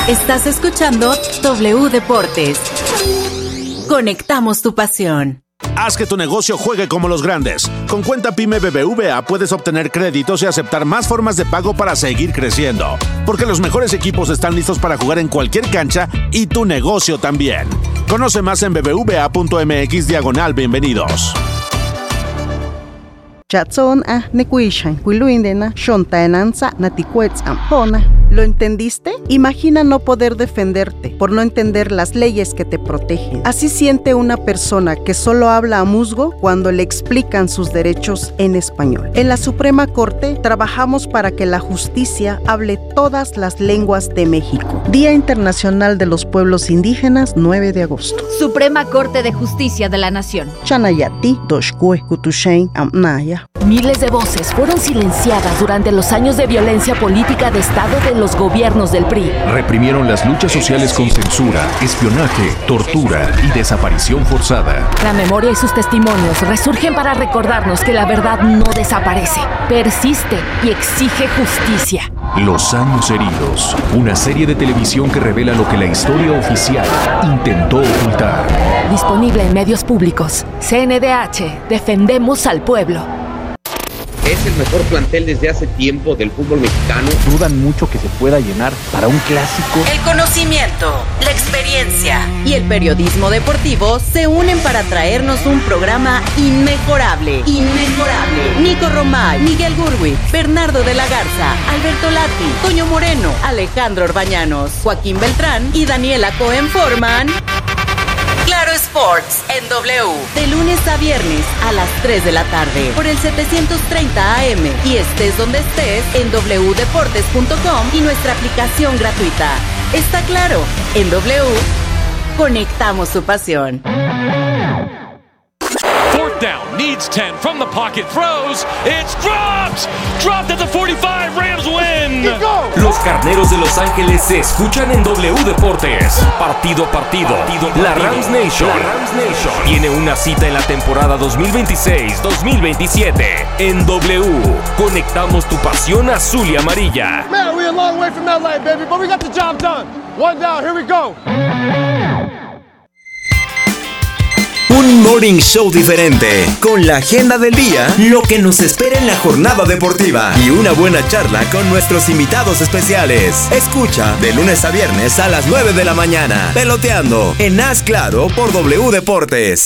Estás escuchando W Deportes. Conectamos tu pasión. Haz que tu negocio juegue como los grandes. Con cuenta PYME BBVA puedes obtener créditos y aceptar más formas de pago para seguir creciendo. Porque los mejores equipos están listos para jugar en cualquier cancha y tu negocio también. Conoce más en bbva.mx/bienvenidos. Chatson nekuishan kuiluindena shontaenanza natikuetz ampona. ¿Lo entendiste? Imagina no poder defenderte por no entender las leyes que te protegen. Así siente una persona que solo habla a musgo cuando le explican sus derechos en español. En la Suprema Corte trabajamos para que la justicia hable todas las lenguas de México. Día Internacional de los Pueblos Indígenas, 9 de agosto. Suprema Corte de Justicia de la Nación. Chanayati, Doshkue, Kutushain, Amnaya. Miles de voces fueron silenciadas durante los años de violencia política de Estado de los gobiernos del PRI. Reprimieron las luchas sociales con censura, espionaje, tortura y desaparición forzada. La memoria y sus testimonios resurgen para recordarnos que la verdad no desaparece, persiste y exige justicia. Los años heridos, una serie de televisión que revela lo que la historia oficial intentó ocultar. Disponible en medios públicos. CNDH, defendemos al pueblo. Es el mejor plantel desde hace tiempo del fútbol mexicano. Dudan mucho que se pueda llenar para un clásico. El conocimiento, la experiencia y el periodismo deportivo se unen para traernos un programa inmejorable. Nico Romay, Miguel Gurwitz, Bernardo de la Garza, Alberto Lati, Toño Moreno, Alejandro Orbañanos, Joaquín Beltrán y Daniela Cohen forman Claro Sports en W, de lunes a viernes a las 3 de la tarde, por el 730 AM, y estés donde estés en wdeportes.com y nuestra aplicación gratuita. Está claro, en W, conectamos tu pasión. Fourth down, needs 10 from the pocket, throws, it's dropped at the 45, Rams win. Los Carneros de Los Ángeles se escuchan en W Deportes. Partido a partido, la Rams Nation tiene una cita en la temporada 2026-2027. En W, conectamos tu pasión azul y amarilla. Man, we're a long way from LA, baby, but we got the job done. One down, here we go. Un morning show diferente, con la agenda del día, lo que nos espera en la jornada deportiva y una buena charla con nuestros invitados especiales. Escucha de lunes a viernes a las 9 de la mañana, Peloteando, en Haz Claro por W Deportes.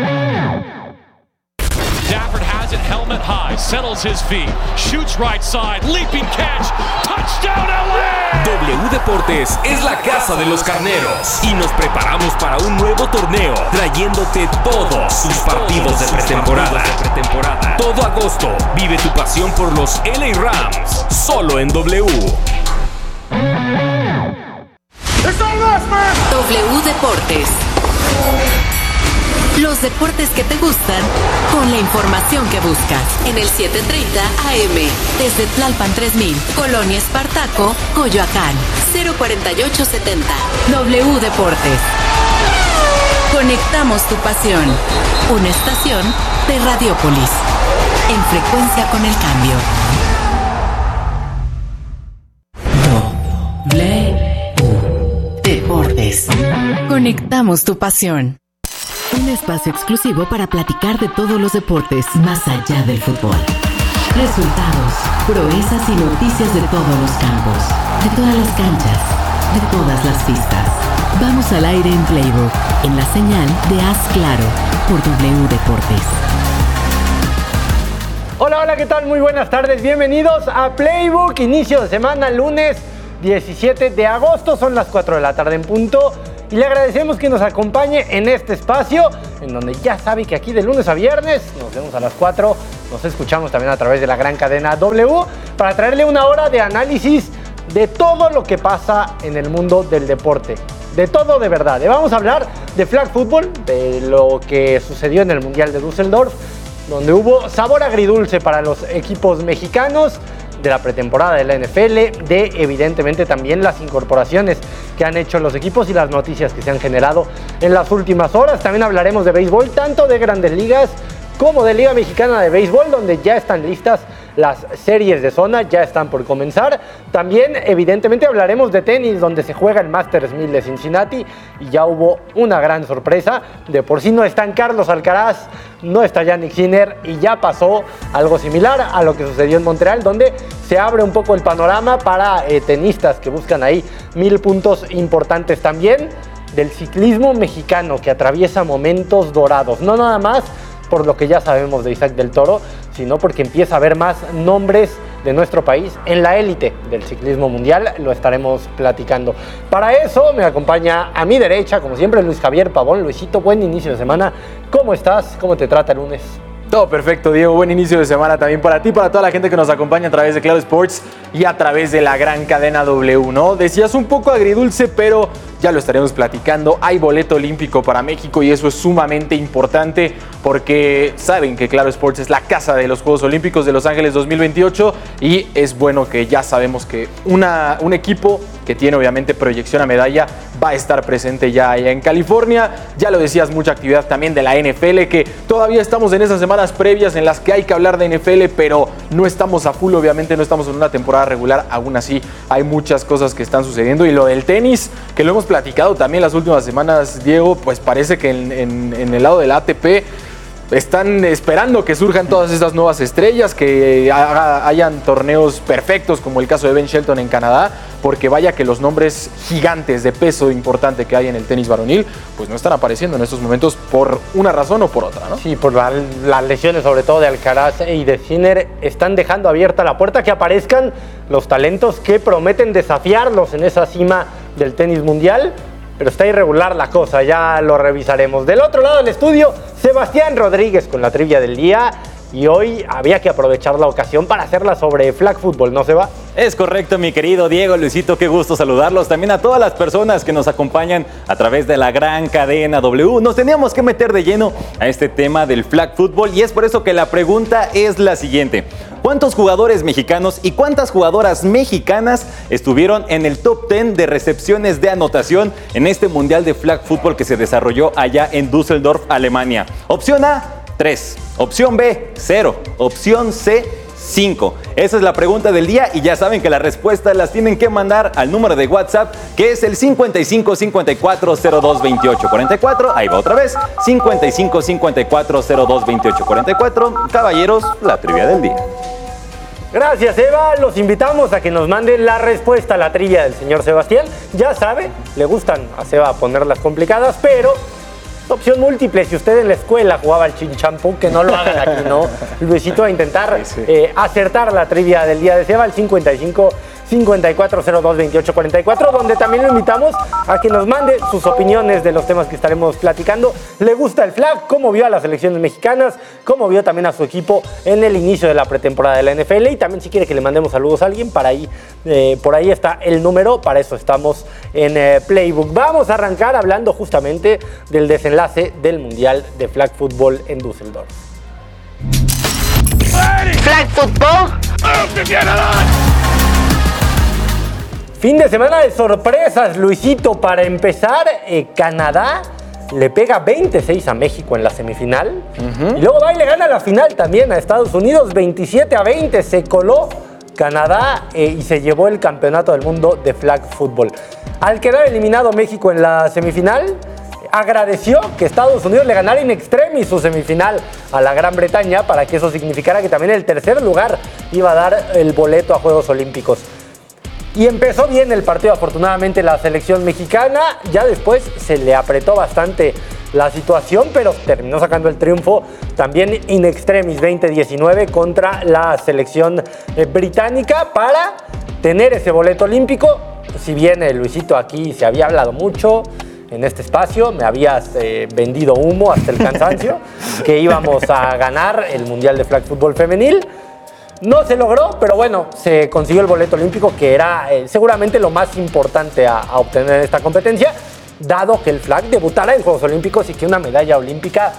Stafford has it, helmet high, settles his feet, shoots right side, leaping catch, touchdown LA! W Deportes es la casa de los Carneros y nos preparamos para un nuevo torneo, trayéndote todos sus partidos de pretemporada. Todo agosto, vive tu pasión por los LA Rams, solo en W. W Deportes. Los deportes que te gustan, con la información que buscas. En el 730 AM, desde Tlalpan 3000, Colonia Espartaco, Coyoacán, 04870. W Deportes. Conectamos tu pasión. Una estación de Radiópolis. En frecuencia con el cambio. W Deportes. Conectamos tu pasión. Un espacio exclusivo para platicar de todos los deportes más allá del fútbol. Resultados, proezas y noticias de todos los campos, de todas las canchas, de todas las pistas. Vamos al aire en Playbook, en la señal de Haz Claro, por W Deportes. Hola, ¿qué tal? Muy buenas tardes, bienvenidos a Playbook, inicio de semana, lunes 17 de agosto, son las 4 de la tarde en punto. Y le agradecemos que nos acompañe en este espacio, en donde ya sabe que aquí de lunes a viernes nos vemos a las 4, nos escuchamos también a través de la gran cadena W, para traerle una hora de análisis de todo lo que pasa en el mundo del deporte. De todo de verdad. Vamos a hablar de flag football, de lo que sucedió en el Mundial de Düsseldorf, donde hubo sabor agridulce para los equipos mexicanos, de la pretemporada de la NFL, de evidentemente también las incorporaciones que han hecho los equipos y las noticias que se han generado en las últimas horas. También hablaremos de béisbol, tanto de Grandes Ligas como de Liga Mexicana de Béisbol, donde ya están listas Las series de zona ya están por comenzar. También, evidentemente, hablaremos de tenis, donde se juega el Masters 1000 de Cincinnati y ya hubo una gran sorpresa. De por sí no están Carlos Alcaraz, no está Jannik Sinner y ya pasó algo similar a lo que sucedió en Montreal, donde se abre un poco el panorama para tenistas que buscan ahí 1000 puntos importantes. También del ciclismo mexicano que atraviesa momentos dorados, no nada más por lo que ya sabemos de Isaac del Toro, sino porque empieza a haber más nombres de nuestro país en la élite del ciclismo mundial. Lo estaremos platicando. Para eso me acompaña a mi derecha, como siempre, Luis Javier Pavón. Luisito, buen inicio de semana. ¿Cómo estás? ¿Cómo te trata el lunes? Todo perfecto, Diego. Buen inicio de semana también para ti, para toda la gente que nos acompaña a través de Claro Sports y a través de la gran cadena W, ¿no? Decías un poco agridulce, pero ya lo estaremos platicando. Hay boleto olímpico para México y eso es sumamente importante porque saben que Claro Sports es la casa de los Juegos Olímpicos de Los Ángeles 2028 y es bueno que ya sabemos que un equipo que tiene obviamente proyección a medalla va a estar presente ya allá en California. Ya lo decías, mucha actividad también de la NFL, que todavía estamos en esas semanas previas en las que hay que hablar de NFL, pero no estamos a full, obviamente no estamos en una temporada regular. Aún así hay muchas cosas que están sucediendo y lo del tenis, que lo hemos platicado también las últimas semanas, Diego, pues parece que en el lado del ATP están esperando que surjan todas estas nuevas estrellas, que hayan torneos perfectos como el caso de Ben Shelton en Canadá, porque vaya que los nombres gigantes de peso importante que hay en el tenis varonil pues no están apareciendo en estos momentos por una razón o por otra, ¿no? Sí, por las lesiones sobre todo de Alcaraz y de Sinner están dejando abierta la puerta que aparezcan los talentos que prometen desafiarlos en esa cima del tenis mundial. Pero está irregular la cosa, ya lo revisaremos. Del otro lado del estudio, Sebastián Rodríguez con la trivia del día. Y hoy había que aprovechar la ocasión para hacerla sobre flag football, ¿no, Seba? Es correcto, mi querido Diego, Luisito, qué gusto saludarlos. También a todas las personas que nos acompañan a través de la gran cadena W. Nos teníamos que meter de lleno a este tema del flag football y es por eso que la pregunta es la siguiente. ¿Cuántos jugadores mexicanos y cuántas jugadoras mexicanas estuvieron en el top 10 de recepciones de anotación en este Mundial de Flag Football que se desarrolló allá en Düsseldorf, Alemania? Opción A, 3. Opción B, 0. Opción C, 5. Esa es la pregunta del día y ya saben que las respuestas las tienen que mandar al número de WhatsApp que es el 55 54 02 28 44. Ahí va otra vez, 55 54 02 28 44. Caballeros, la trivia del día. Gracias, Eva. Los invitamos a que nos manden la respuesta a la trivia del señor Sebastián. Ya sabe, le gustan a Seba ponerlas complicadas, pero opción múltiple. Si usted en la escuela jugaba al chinchampú, que no lo hagan aquí, ¿no? Luisito va a intentar acertar la trivia del día de Seba, al 55 54 02 28 44, donde también lo invitamos a que nos mande sus opiniones de los temas que estaremos platicando. ¿Le gusta el flag? ¿Cómo vio a las selecciones mexicanas? ¿Cómo vio también a su equipo en el inicio de la pretemporada de la NFL? Y también si quiere que le mandemos saludos a alguien, por ahí está el número, para eso estamos en Playbook. Vamos a arrancar hablando justamente del desenlace del Mundial de Flag Football en Düsseldorf. Flag Football. Fin de semana de sorpresas, Luisito. Para empezar, Canadá le pega 26 a México en la semifinal. Y luego va y le gana la final también a Estados Unidos, 27-20. Se coló Canadá y se llevó el campeonato del mundo de flag football. Al quedar eliminado México en la semifinal, agradeció que Estados Unidos le ganara in extremis su semifinal a la Gran Bretaña para que eso significara que también el tercer lugar iba a dar el boleto a Juegos Olímpicos. Y empezó bien el partido, afortunadamente, la selección mexicana. Ya después se le apretó bastante la situación, pero terminó sacando el triunfo también in extremis 20-19 contra la selección británica para tener ese boleto olímpico. Si bien, Luisito, aquí se había hablado mucho en este espacio, me habías vendido humo hasta el cansancio, que íbamos a ganar el Mundial de Flag Football femenil. No se logró, pero bueno, se consiguió el boleto olímpico, que era seguramente lo más importante a obtener en esta competencia, dado que el flag debutara en Juegos Olímpicos y que una medalla olímpica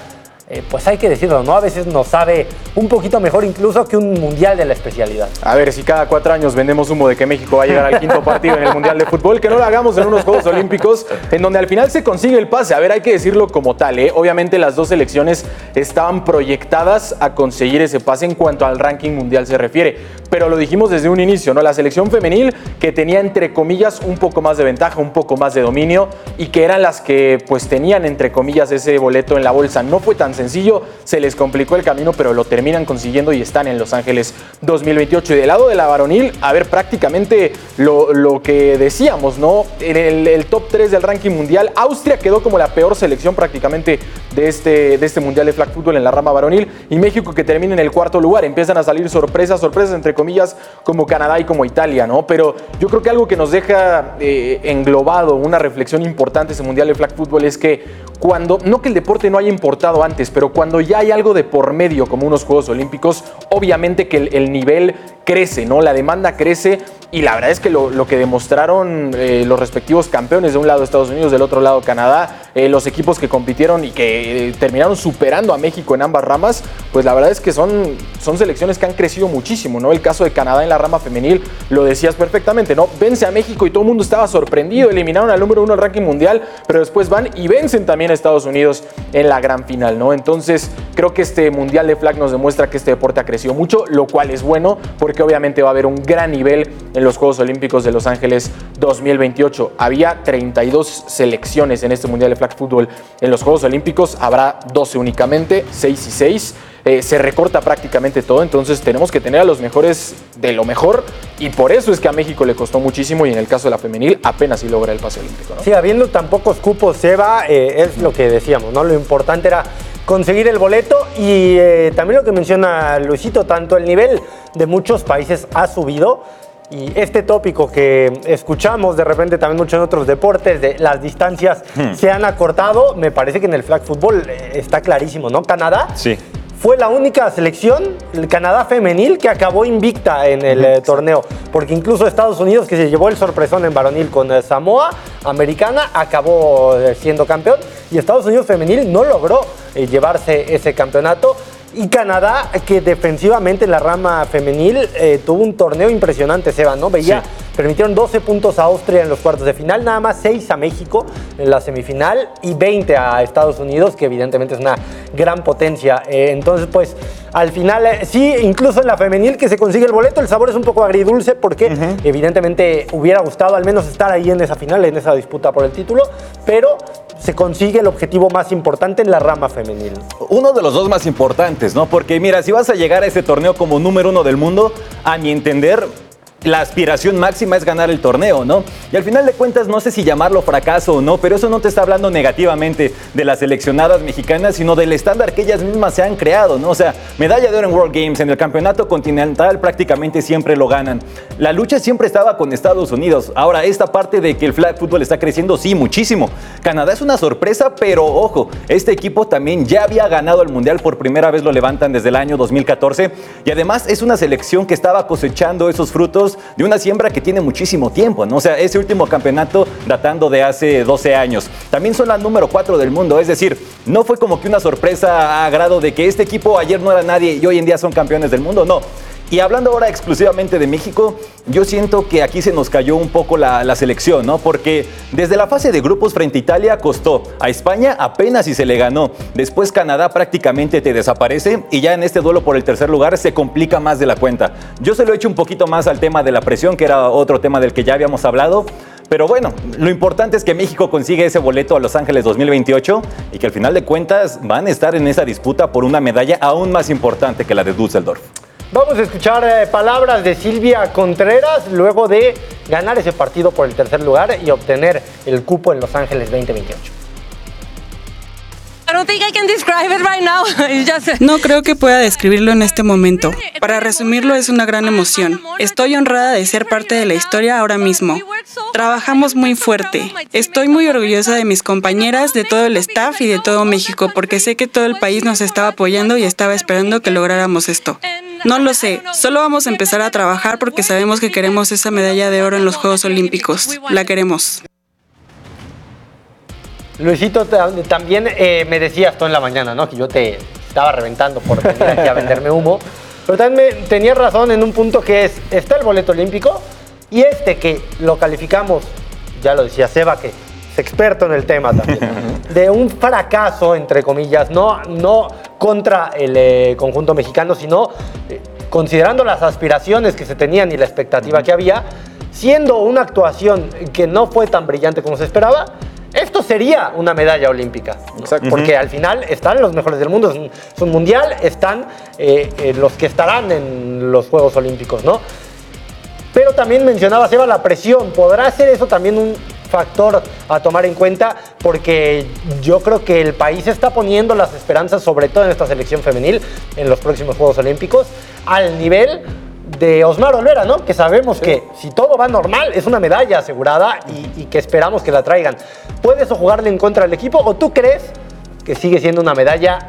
pues hay que decirlo, ¿no? A veces nos sabe un poquito mejor incluso que un mundial de la especialidad. A ver, si cada 4 años vendemos humo de que México va a llegar al 5º partido en el Mundial de Fútbol, que no lo hagamos en unos Juegos Olímpicos en donde al final se consigue el pase. A ver, hay que decirlo como tal, ¿eh? Obviamente las dos selecciones estaban proyectadas a conseguir ese pase en cuanto al ranking mundial se refiere, pero lo dijimos desde un inicio, ¿no? La selección femenil que tenía entre comillas un poco más de ventaja, un poco más de dominio y que eran las que pues tenían entre comillas ese boleto en la bolsa. No fue tan sencillo, se les complicó el camino, pero lo terminan consiguiendo y están en Los Ángeles 2028. Y del lado de la varonil, a ver, prácticamente lo que decíamos, ¿no? En el top 3 del ranking mundial, Austria quedó como la peor selección prácticamente de este mundial de flag football en la rama varonil, y México que termina en el 4º lugar. Empiezan a salir sorpresas entre comillas, como Canadá y como Italia, ¿no? Pero yo creo que algo que nos deja englobado una reflexión importante ese mundial de flag football es que cuando, no que el deporte no haya importado antes, pero cuando ya hay algo de por medio como unos Juegos Olímpicos, obviamente que el nivel crece, ¿no? La demanda crece, y la verdad es que lo que demostraron los respectivos campeones, de un lado Estados Unidos, del otro lado Canadá, los equipos que compitieron y que terminaron superando a México en ambas ramas, pues la verdad es que son selecciones que han crecido muchísimo, ¿no? El caso de Canadá en la rama femenil, lo decías perfectamente, ¿no? Vence a México y todo el mundo estaba sorprendido, eliminaron al número 1 del ranking mundial, pero después van y vencen también a Estados Unidos en la gran final, ¿no? Entonces creo que este mundial de flag nos demuestra que este deporte ha crecido mucho, lo cual es bueno porque obviamente va a haber un gran nivel en los Juegos Olímpicos de Los Ángeles 2028. Había 32 selecciones en este mundial de flag football en los Juegos Olímpicos, habrá 12 únicamente, 6 y 6. Se recorta prácticamente todo, entonces tenemos que tener a los mejores de lo mejor, y por eso es que a México le costó muchísimo, y en el caso de la femenil apenas si logra el pase olímpico, ¿no? Sí, habiendo tan pocos cupos, Eva, es lo que decíamos, ¿no? Lo importante era conseguir el boleto, y también lo que menciona Luisito, tanto el nivel de muchos países ha subido, y este tópico que escuchamos de repente también mucho en otros deportes, de las distancias se han acortado, me parece que en el flag football está clarísimo, ¿no? Canadá sí. Fue la única selección, el Canadá femenil, que acabó invicta en el torneo, porque incluso Estados Unidos, que se llevó el sorpresón en varonil con Samoa americana, acabó siendo campeón, y Estados Unidos femenil no logró llevarse ese campeonato. Y Canadá, que defensivamente en la rama femenil tuvo un torneo impresionante, Seba, ¿no? Veía, sí. Permitieron 12 puntos a Austria en los cuartos de final, nada más 6 a México en la semifinal y 20 a Estados Unidos, que evidentemente es una gran potencia. Entonces, pues, al final, sí, incluso en la femenil que se consigue el boleto, el sabor es un poco agridulce porque evidentemente hubiera gustado al menos estar ahí en esa final, en esa disputa por el título, pero se consigue el objetivo más importante en la rama femenil. Uno de los dos más importantes, ¿no? Porque mira, si vas a llegar a ese torneo como número 1 del mundo, a mi entender, la aspiración máxima es ganar el torneo, ¿no? Y al final de cuentas, no sé si llamarlo fracaso o no, pero eso no te está hablando negativamente de las seleccionadas mexicanas, sino del estándar que ellas mismas se han creado, ¿no? O sea, medalla de oro en World Games, en el campeonato continental prácticamente siempre lo ganan. La lucha siempre estaba con Estados Unidos. Ahora, esta parte de que el flag football está creciendo, sí, muchísimo. Canadá es una sorpresa, pero ojo, este equipo también ya había ganado el Mundial, por primera vez lo levantan desde el año 2014, y además es una selección que estaba cosechando esos frutos de una siembra que tiene muchísimo tiempo, ¿no? O sea, ese último campeonato datando de hace 12 años. También son la número 4 del mundo, es decir, no fue como que una sorpresa a grado de que este equipo ayer no era nadie y hoy en día son campeones del mundo, no. Y hablando ahora exclusivamente de México, yo siento que aquí se nos cayó un poco la selección, ¿no? Porque desde la fase de grupos frente a Italia costó, a España apenas si se le ganó, después Canadá prácticamente te desaparece y ya en este duelo por el tercer lugar se complica más de la cuenta. Yo se lo he hecho un poquito más al tema de la presión, que era otro tema del que ya habíamos hablado, pero bueno, lo importante es que México consigue ese boleto a Los Ángeles 2028 y que al final de cuentas van a estar en esa disputa por una medalla aún más importante que la de Düsseldorf. Vamos a escuchar palabras de Silvia Contreras luego de ganar ese partido por el tercer lugar y obtener el cupo en Los Ángeles 2028. No creo que pueda describirlo en este momento. Para resumirlo, es una gran emoción. Estoy honrada de ser parte de la historia ahora mismo. Trabajamos muy fuerte. Estoy muy orgullosa de mis compañeras, de todo el staff y de todo México, porque sé que todo el país nos estaba apoyando y estaba esperando que lográramos esto. No lo sé, solo vamos a empezar a trabajar porque sabemos que queremos esa medalla de oro en los Juegos Olímpicos. La queremos. Luisito, también me decías tú en la mañana, ¿no? Que yo te estaba reventando por venir aquí a venderme humo. Pero también tenías razón en un punto que está el boleto olímpico y que lo calificamos, ya lo decía Seba, que es experto en el tema también, de un fracaso, entre comillas, no contra el conjunto mexicano, sino considerando las aspiraciones que se tenían y la expectativa que había, siendo una actuación que no fue tan brillante como se esperaba, esto sería una medalla olímpica. Exacto. Porque al final están los mejores del mundo, es un mundial, están los que estarán en los Juegos Olímpicos, ¿no? Pero también mencionaba Seba la presión. ¿Podrá ser eso también un factor a tomar en cuenta? Porque yo creo que el país está poniendo las esperanzas, sobre todo en esta selección femenil, en los próximos Juegos Olímpicos, al nivel de Osmar Olvera, ¿no? Que sabemos que si todo va normal es una medalla asegurada y que esperamos que la traigan. ¿Puede eso jugarle en contra al equipo o tú crees que sigue siendo una medalla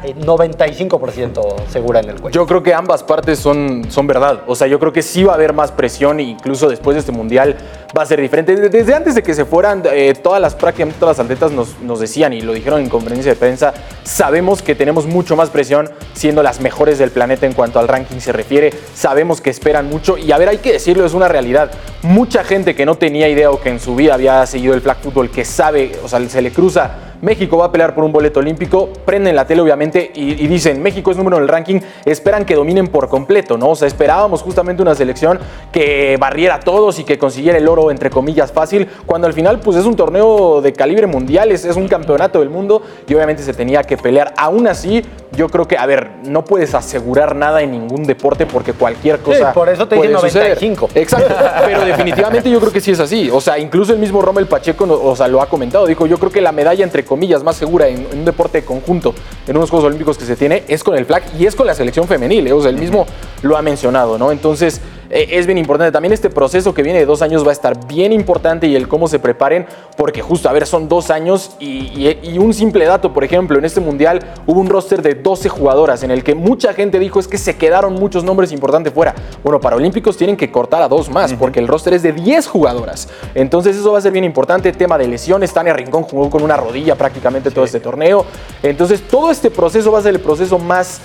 95% segura en el cuello? Yo creo que ambas partes son verdad. O sea, yo creo que sí va a haber más presión e incluso después de este mundial va a ser diferente. Desde antes de que se fueran, prácticamente todas las atletas nos decían y lo dijeron en conferencia de prensa, sabemos que tenemos mucho más presión siendo las mejores del planeta en cuanto al ranking se refiere. Sabemos que esperan mucho y a ver, hay que decirlo, es una realidad. Mucha gente que no tenía idea o que en su vida había seguido el flag football, que sabe, o sea, se le cruza México va a pelear por un boleto olímpico, prenden la tele obviamente y dicen México es número en el ranking, esperan que dominen por completo, ¿no? O sea, esperábamos justamente una selección que barriera a todos y que consiguiera el oro entre comillas fácil, cuando al final pues es un torneo de calibre mundial, es un campeonato del mundo y obviamente se tenía que pelear. Aún así, yo creo que, a ver, no puedes asegurar nada en ningún deporte porque cualquier cosa por eso te dije 95. Suceder. Exacto, pero definitivamente yo creo que sí es así. O sea, incluso el mismo Rommel Pacheco, o sea, lo ha comentado, dijo, yo creo que la medalla entre comillas más segura en un deporte de conjunto, en unos Juegos Olímpicos que se tiene, es con el flag y es con la selección femenil, o sea, él mismo lo ha mencionado, ¿no? Entonces, es bien importante. También este proceso que viene de 2 años va a estar bien importante y el cómo se preparen, porque justo, a ver, son 2 años y un simple dato, por ejemplo, en este mundial hubo un roster de 12 jugadoras en el que mucha gente dijo es que se quedaron muchos nombres importantes fuera. Bueno, para Olímpicos tienen que cortar a 2 más, porque el roster es de 10 jugadoras. Entonces eso va a ser bien importante. Tema de lesiones, Tania Rincón jugó con una rodilla prácticamente todo este torneo. Entonces todo este proceso va a ser el proceso más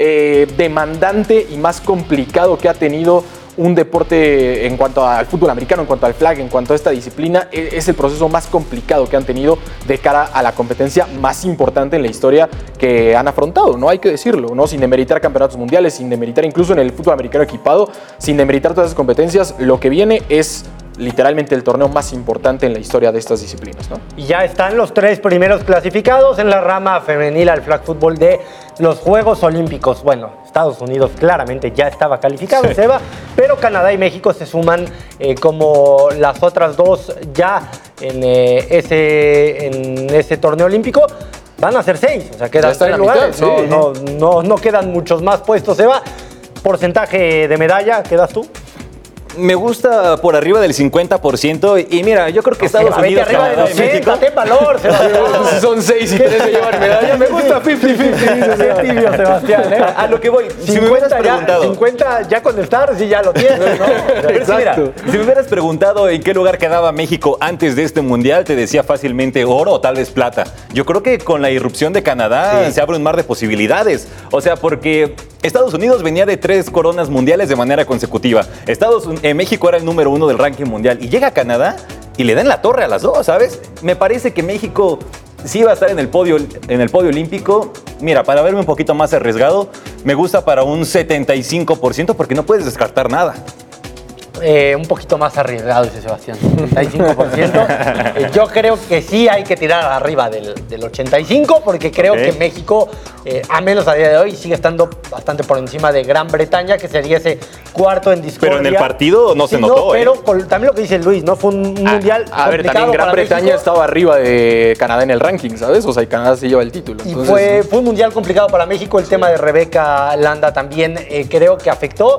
demandante y más complicado que ha tenido un deporte en cuanto al fútbol americano, en cuanto al flag, en cuanto a esta disciplina. Es el proceso más complicado que han tenido de cara a la competencia más importante en la historia que han afrontado, ¿no? Hay que decirlo, ¿no? Sin demeritar campeonatos mundiales, sin demeritar incluso en el fútbol americano equipado, sin demeritar todas esas competencias, lo que viene es literalmente el torneo más importante en la historia de estas disciplinas, ¿no? Y ya están los 3 primeros clasificados en la rama femenil al flag fútbol de los Juegos Olímpicos. Bueno, Estados Unidos claramente ya estaba calificado, Seba, pero Canadá y México se suman como las otras 2 ya en ese torneo olímpico. Van a ser 6, o sea, quedan 3 lugares. Mitad, sí. No quedan muchos más puestos, Seba. Porcentaje de medalla, ¿quedas tú? Me gusta por arriba del 50% y mira, yo creo que Estados Unidos, arriba de 80, ten valor, Sebastián. Son 6 y 3 se llevan medalla. Me gusta 50-50. Qué tibio, Sebastián, ¿eh? A lo que voy, 50, si me hubieras preguntado 50 ya con estar, sí ya lo tienes, ¿no? Pero sí, mira, si me hubieras preguntado en qué lugar quedaba México antes de este mundial, te decía fácilmente oro o tal vez plata. Yo creo que con la irrupción de Canadá se abre un mar de posibilidades. O sea, porque Estados Unidos venía de 3 coronas mundiales de manera consecutiva. México era el número 1 del ranking mundial y llega a Canadá y le dan la torre a las 2, ¿sabes? Me parece que México sí va a estar en el podio olímpico. Mira, para verme un poquito más arriesgado, me gusta para un 75% porque no puedes descartar nada. Un poquito más arriesgado, dice Sebastián, 75%. Yo creo que sí hay que tirar arriba del 85%, porque creo que México, a menos a día de hoy, sigue estando bastante por encima de Gran Bretaña, que sería ese cuarto en discordia. Pero en el partido no se notó. Pero también lo que dice Luis, ¿no? Fue un mundial a ver, también Gran Bretaña estaba arriba de Canadá en el ranking, ¿sabes? O sea, y Canadá se lleva el título. Entonces, fue un mundial complicado para México. El tema de Rebeca Landa también creo que afectó.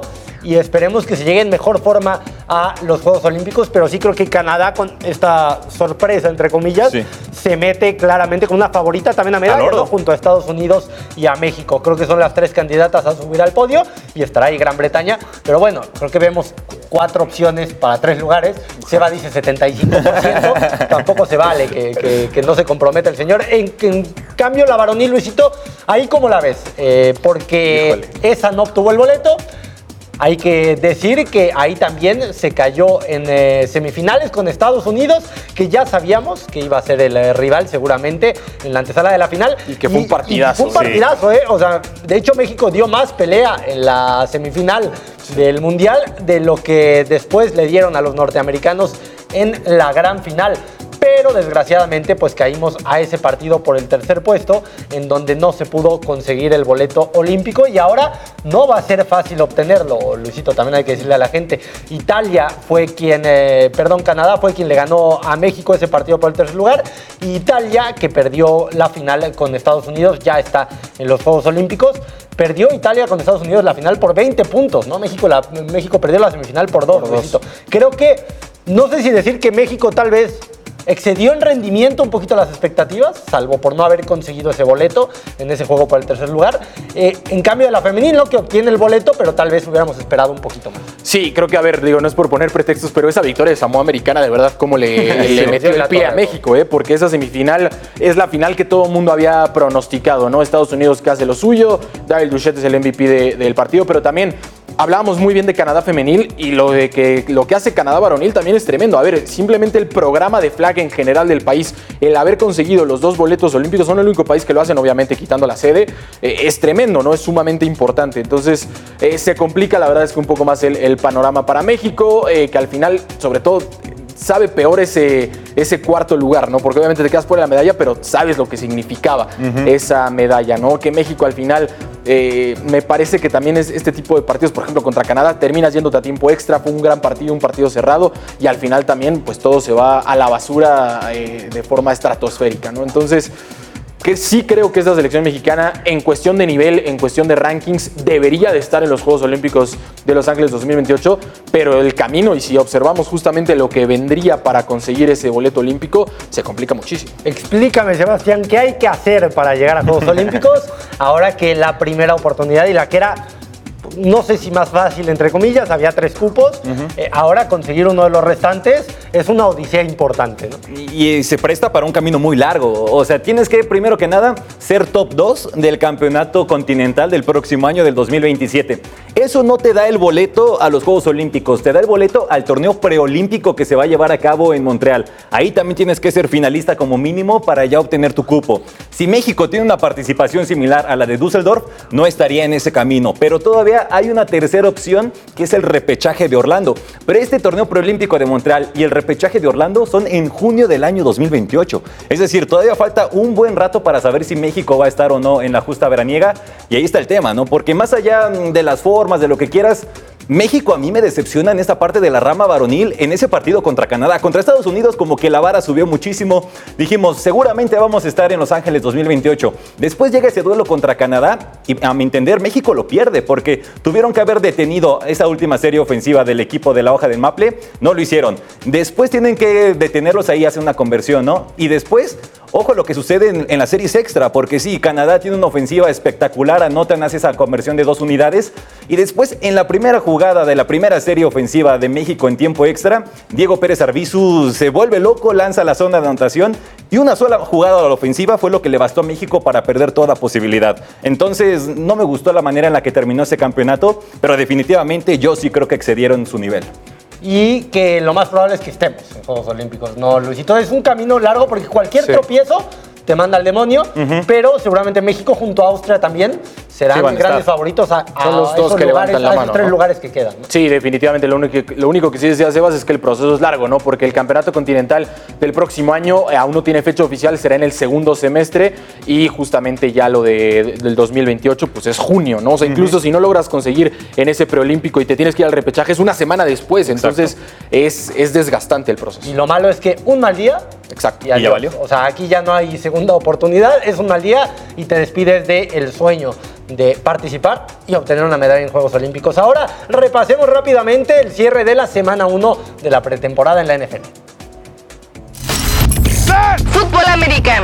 y esperemos que se llegue en mejor forma a los Juegos Olímpicos, pero sí creo que Canadá, con esta sorpresa, entre comillas, se mete claramente con una favorita también a medalla, ¿no? Junto a Estados Unidos y a México. Creo que son las 3 candidatas a subir al podio y estará ahí Gran Bretaña, pero bueno, creo que vemos 4 opciones para 3 lugares. Seba dice 75%, tampoco se vale que no se comprometa el señor. En cambio, la varonil, Luisito, ahí cómo la ves, porque esa no obtuvo el boleto. Hay que decir que ahí también se cayó en semifinales con Estados Unidos, que ya sabíamos que iba a ser el rival seguramente en la antesala de la final. Y que fue un partidazo. Fue un partidazo, O sea, de hecho México dio más pelea en la semifinal del Mundial de lo que después le dieron a los norteamericanos en la gran final. Pero desgraciadamente pues caímos a ese partido por el tercer puesto, en donde no se pudo conseguir el boleto olímpico y ahora no va a ser fácil obtenerlo, Luisito, también hay que decirle a la gente. Canadá fue quien le ganó a México ese partido por el tercer lugar, y Italia, que perdió la final con Estados Unidos, ya está en los Juegos Olímpicos. Perdió Italia con Estados Unidos la final por 20 puntos, ¿no? México perdió la semifinal por 2, Luisito. Creo que, no sé si decir que México tal vez excedió en rendimiento un poquito las expectativas, salvo por no haber conseguido ese boleto en ese juego por el tercer lugar. En cambio de la femenil, ¿no? Que obtiene el boleto, pero tal vez hubiéramos esperado un poquito más. Sí, creo que, no es por poner pretextos, pero esa victoria de Samoa Americana, de verdad, cómo le metió el pie a México, porque esa semifinal es la final que todo el mundo había pronosticado, ¿no? Estados Unidos que hace lo suyo, Daryl Duchette es el MVP del partido, pero también hablábamos muy bien de Canadá femenil, y lo que hace Canadá varonil también es tremendo. Simplemente el programa de flag en general del país, el haber conseguido los 2 boletos olímpicos, son el único país que lo hacen, obviamente quitando la sede, es tremendo, ¿no? Es sumamente importante. Entonces se complica, la verdad es que un poco más el panorama para México, que al final, sobre todo, sabe peor ese cuarto lugar, ¿no? Porque obviamente te quedas fuera de la medalla, pero sabes lo que significaba esa medalla, ¿no? Que México al final, me parece que también es este tipo de partidos, por ejemplo, contra Canadá, terminas yéndote a tiempo extra, fue un gran partido, un partido cerrado, y al final también, pues todo se va a la basura de forma estratosférica, ¿no? Entonces, que sí creo que esta selección mexicana, en cuestión de nivel, en cuestión de rankings, debería de estar en los Juegos Olímpicos de Los Ángeles 2028, pero el camino, y si observamos justamente lo que vendría para conseguir ese boleto olímpico, se complica muchísimo. Explícame, Sebastián, ¿qué hay que hacer para llegar a Juegos Olímpicos ahora que la primera oportunidad y la que era, no sé si más fácil, entre comillas, había 3 cupos, ahora conseguir uno de los restantes es una odisea importante, ¿no? Y se presta para un camino muy largo. O sea, tienes que, primero que nada, ser top 2 del campeonato continental del próximo año, del 2027. Eso no te da el boleto a los Juegos Olímpicos, te da el boleto al torneo preolímpico que se va a llevar a cabo en Montreal. Ahí también tienes que ser finalista como mínimo para ya obtener tu cupo. Si México tiene una participación similar a la de Düsseldorf, no estaría en ese camino, pero todavía hay una tercera opción, que es el repechaje de Orlando. Pero este torneo preolímpico de Montreal y el repechaje de Orlando son en junio del año 2028. Es decir, todavía falta un buen rato para saber si México va a estar o no en la justa veraniega. Y ahí está el tema, ¿no? Porque más allá de las formas, de lo que quieras, México a mí me decepciona en esta parte de la rama varonil, en ese partido contra Canadá. Contra Estados Unidos como que la vara subió muchísimo. Dijimos, seguramente vamos a estar en Los Ángeles 2028. Después llega ese duelo contra Canadá y a mi entender México lo pierde porque tuvieron que haber detenido esa última serie ofensiva del equipo de la hoja del Maple. No lo hicieron. Después tienen que detenerlos ahí, hacen una conversión, ¿no? Y después, ojo lo que sucede en las series extra, porque sí, Canadá tiene una ofensiva espectacular, anotan, hace esa conversión de 2 unidades. Y después, en la primera jugada de la primera serie ofensiva de México en tiempo extra, Diego Pérez Arvizu se vuelve loco, lanza la zona de anotación y una sola jugada a la ofensiva fue lo que le bastó a México para perder toda posibilidad. Entonces, no me gustó la manera en la que terminó ese campeonato, pero definitivamente yo sí creo que excedieron su nivel. Y que lo más probable es que estemos en Juegos Olímpicos, ¿no, Luisito? Es un camino largo porque cualquier tropiezo te manda al demonio, pero seguramente México junto a Austria también serán grandes favoritos a los dos que levantan la mano, esos 3 lugares que quedan, ¿no? Sí, definitivamente. Lo único que sí decía Sebas es que el proceso es largo, ¿no? Porque el campeonato continental del próximo año aún no tiene fecha oficial, será en el segundo semestre y justamente ya lo del 2028 pues es junio, ¿no? O sea, incluso si no logras conseguir en ese preolímpico y te tienes que ir al repechaje es una semana después, entonces es desgastante el proceso. Y lo malo es que un mal día. Exacto. Y ya valió. O sea, aquí ya no hay segunda oportunidad, es un mal día y te despides del sueño de participar y obtener una medalla en Juegos Olímpicos. Ahora repasemos rápidamente el cierre de la semana 1 de la pretemporada en la NFL. Fútbol americano.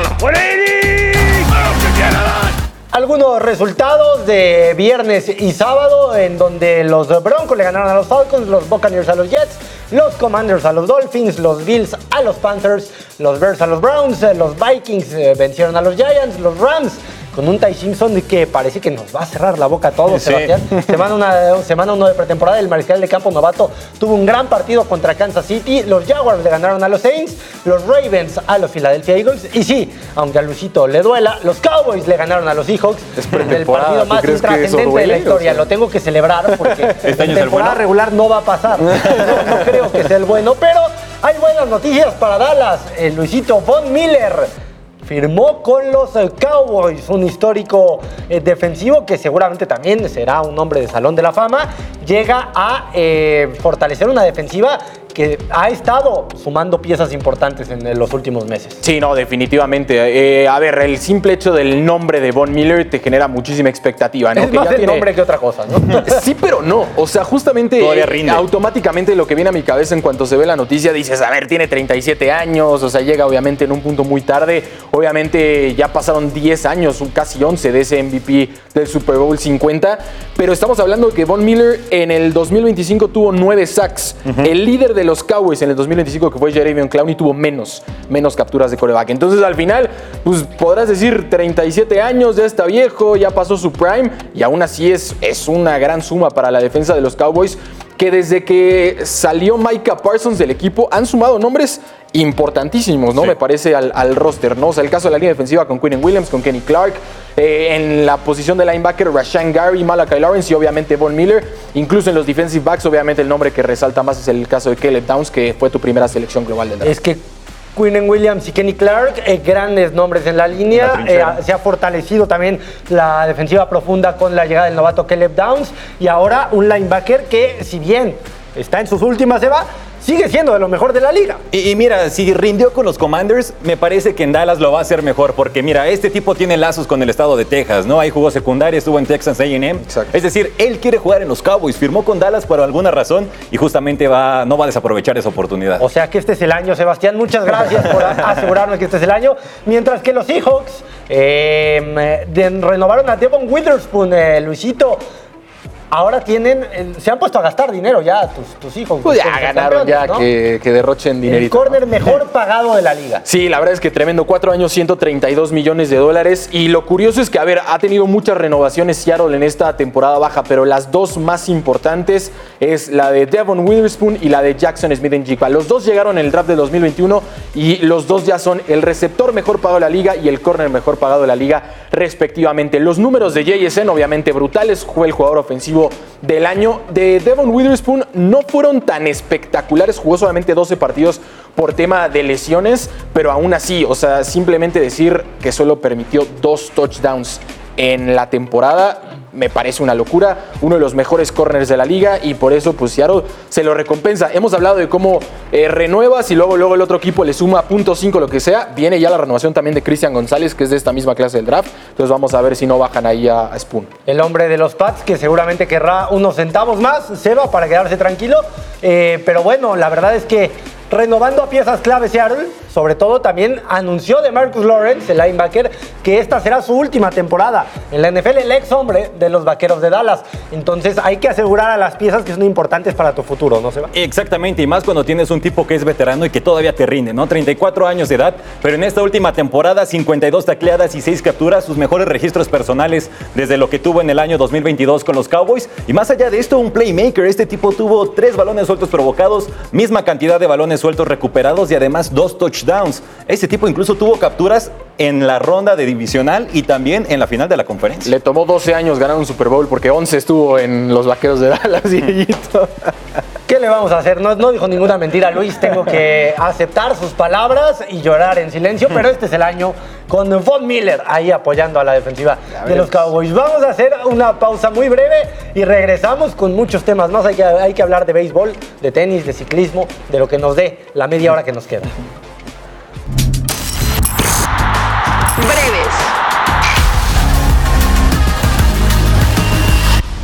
Algunos resultados de viernes y sábado en donde los Broncos le ganaron a los Falcons, los Buccaneers a los Jets, los Commanders a los Dolphins, los Bills a los Panthers, los Bears a los Browns, los Vikings vencieron a los Giants, los Rams con un Ty Simpson que parece que nos va a cerrar la boca a todos, sí. Sebastián. Semana 1 de pretemporada, el mariscal de campo novato tuvo un gran partido contra Kansas City, los Jaguars le ganaron a los Saints, los Ravens a los Philadelphia Eagles y sí, aunque a Luisito le duela, los Cowboys le ganaron a los Seahawks en el partido más intrascendente de la historia. O sea, lo tengo que celebrar porque en temporada regular no va a pasar. No creo que sea el bueno, pero hay buenas noticias para Dallas. Luisito, Von Miller firmó con los Cowboys, un histórico defensivo que seguramente también será un hombre de Salón de la Fama. Llega a fortalecer una defensiva que ha estado sumando piezas importantes en los últimos meses. Sí, no, definitivamente. A ver, el simple hecho del nombre de Von Miller te genera muchísima expectativa, ¿no? Es que más ya el nombre que otra cosa, ¿no? Sí, pero no. O sea, justamente automáticamente lo que viene a mi cabeza en cuanto se ve la noticia, dices, a ver, tiene 37 años, o sea, llega obviamente en un punto muy tarde. Obviamente ya pasaron 10 años, casi 11 de ese MVP del Super Bowl 50, pero estamos hablando de que Von Miller en el 2025 tuvo 9 sacks. El líder de los Cowboys en el 2025, que fue Jadeveon Clowney, tuvo menos capturas de quarterback. Entonces, al final, pues podrás decir 37 años, ya está viejo, ya pasó su prime, y aún así es una gran suma para la defensa de los Cowboys, que desde que salió Micah Parsons del equipo han sumado nombres importantísimos, ¿no? Sí. Me parece al roster, ¿no? O sea, el caso de la línea defensiva con Quinnen Williams, con Kenny Clark, en la posición de linebacker Rashan Gary, Malachi Lawrence y obviamente Von Miller. Incluso en los defensive backs, obviamente el nombre que resalta más es el caso de Caleb Downs, que fue tu primera selección global del draft. Es que Quinnen Williams y Kenny Clark, grandes nombres en la línea. Se ha fortalecido también la defensiva profunda con la llegada del novato Caleb Downs. Y ahora un linebacker que, si bien está en sus últimas, sigue siendo de lo mejor de la liga. Y mira, si rindió con los Commanders, me parece que en Dallas lo va a hacer mejor, porque mira, este tipo tiene lazos con el estado de Texas, ¿no? Ahí jugó secundaria, estuvo en Texas A&M. Exacto. Es decir, él quiere jugar en los Cowboys, firmó con Dallas por alguna razón y justamente no va a desaprovechar esa oportunidad. O sea que este es el año, Sebastián. Muchas gracias por asegurarnos que este es el año. Mientras que los Seahawks renovaron a Devon Witherspoon, Luisito. Ahora se han puesto a gastar dinero ya tus hijos. Pues ya ganaron, ya, ¿no? que derrochen dinero. El corner mejor pagado de la liga. Sí, la verdad es que tremendo. 4 años, $132 millones. Y lo curioso es que, a ver, ha tenido muchas renovaciones Seattle en esta temporada baja, pero las dos más importantes es la de Devon Witherspoon y la de Jackson Smith-Njigba. Los dos llegaron en el draft del 2021 y los dos ya son el receptor mejor pagado de la liga y el corner mejor pagado de la liga, respectivamente. Los números de JSN, obviamente brutales. Fue el jugador ofensivo del año. De Devon Witherspoon no fueron tan espectaculares, jugó solamente 12 partidos por tema de lesiones, pero aún así, o sea, simplemente decir que solo permitió 2 touchdowns en la temporada me parece una locura. Uno de los mejores corners de la liga y por eso pues Seattle se lo recompensa. Hemos hablado de cómo renuevas y luego el otro equipo le suma .5 lo que sea. Viene ya la renovación también de Christian González, que es de esta misma clase del draft. Entonces vamos a ver si no bajan ahí a Spoon. El hombre de los Pats que seguramente querrá unos centavos más, Seba, para quedarse tranquilo. Pero bueno, la verdad es que renovando a piezas clave Seattle, sobre todo también anunció de Marcus Lawrence, el linebacker, que esta será su última temporada en la NFL, el ex hombre de los Vaqueros de Dallas. Entonces hay que asegurar a las piezas que son importantes para tu futuro, ¿no, Seba? Exactamente, y más cuando tienes un tipo que es veterano y que todavía te rinde, ¿no? 34 años de edad, pero en esta última temporada 52 tacleadas y 6 capturas, sus mejores registros personales desde lo que tuvo en el año 2022 con los Cowboys. Y más allá de esto, un playmaker. Este tipo tuvo 3 balones sueltos provocados, misma cantidad de balones sueltos recuperados y además 2 touchdowns. Este tipo incluso tuvo capturas en la ronda de divisional y también en la final de la conferencia. Le tomó 12 años ganar un Super Bowl porque 11 estuvo en los Vaqueros de Dallas, Dieguito. ¿Qué le vamos a hacer? No dijo ninguna mentira, Luis. Tengo que aceptar sus palabras y llorar en silencio, pero este es el año con Von Miller ahí apoyando a la defensiva de los Cowboys. Vamos a hacer una pausa muy breve y regresamos con muchos temas más. Hay que hablar de béisbol, de tenis, de ciclismo, de lo que nos dé la media hora que nos queda. Breves.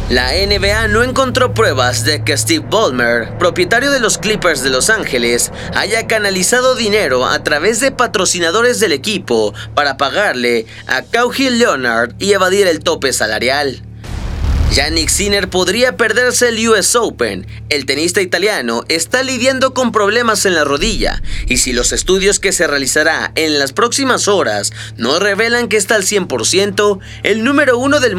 La NBA no encontró pruebas de que Steve Ballmer, propietario de los Clippers de Los Ángeles, haya canalizado dinero a través de patrocinadores del equipo para pagarle a Kawhi Leonard y evadir el tope salarial. Jannik Sinner podría perderse el US Open. El tenista italiano está lidiando con problemas en la rodilla y si los estudios que se realizará en las próximas horas no revelan que está al 100%, el número 1 del mundo